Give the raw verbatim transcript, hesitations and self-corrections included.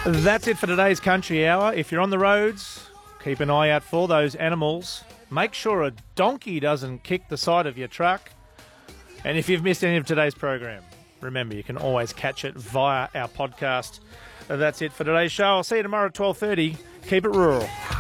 That's it for today's Country Hour. If you're on the roads, keep an eye out for those animals. Make sure a donkey doesn't kick the side of your truck. And if you've missed any of today's program, remember you can always catch it via our podcast. That's it for today's show. I'll see you tomorrow at twelve thirty. Keep it rural.